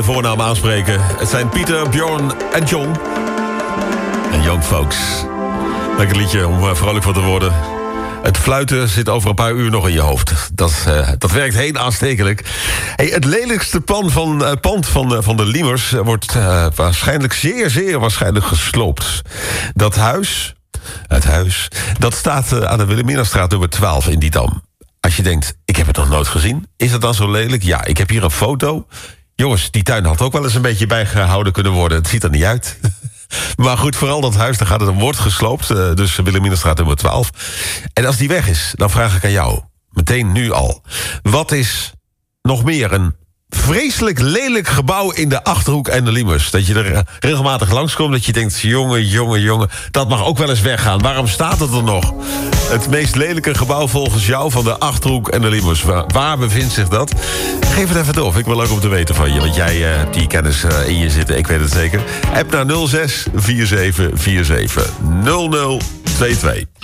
voornaam aanspreken. Het zijn Pieter, Bjorn en John. En Young Folks. Lekker liedje om vrolijk van te worden. Het fluiten zit over een paar uur nog in je hoofd. Dat werkt heel aanstekelijk. Hey, het lelijkste pand van de Liemers wordt waarschijnlijk zeer waarschijnlijk gesloopt. Het huis, dat staat aan de Wilhelminastraat nummer 12 in Didam. Als je denkt, ik heb het nog nooit gezien. Is dat dan zo lelijk? Ja, ik heb hier een foto. Jongens, die tuin had ook wel eens een beetje bijgehouden kunnen worden. Het ziet er niet uit. Maar goed, vooral dat huis, daar wordt gesloopt. Dus Wilhelminastraat nummer 12. En als die weg is, dan vraag ik aan jou, meteen nu al. Wat is nog meer een vreselijk lelijk gebouw in de Achterhoek en de Liemers? Dat je er regelmatig langskomt, dat je denkt, jongen, dat mag ook wel eens weggaan. Waarom staat het er nog? Het meest lelijke gebouw volgens jou van de Achterhoek en de Liemers. Waar bevindt zich dat? Geef het even door. Ik wil ook om te weten van je. Want jij hebt die kennis in je zitten. Ik weet het zeker. App naar 06 47 47 0022.